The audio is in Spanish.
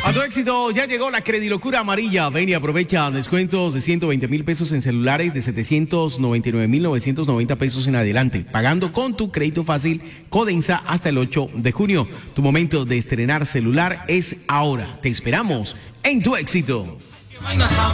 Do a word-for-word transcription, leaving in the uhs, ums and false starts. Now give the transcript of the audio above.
A tu éxito, ya llegó la Credilocura amarilla. Ven y aprovecha descuentos de ciento veinte mil pesos en celulares de setecientos noventa y nueve mil novecientos noventa pesos en adelante, pagando con tu crédito fácil Codensa hasta el ocho de junio. Tu momento de estrenar celular es ahora. Te esperamos en tu éxito.